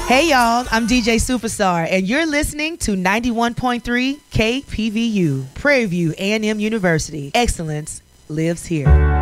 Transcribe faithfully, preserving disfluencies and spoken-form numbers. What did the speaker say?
Hey y'all, I'm D J Superstar, and you're listening to ninety-one point three K P V U, Prairie View A and M University. Excellence lives here.